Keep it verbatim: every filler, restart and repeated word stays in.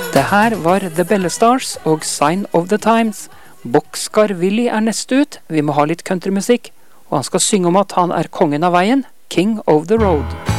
Det her var The Bellestars og Sign of the Times. Boxcar Willy er neste ut. Vi må ha litt countrymusikk. Og han skal synge om at han er kongen av veien. King of the Road.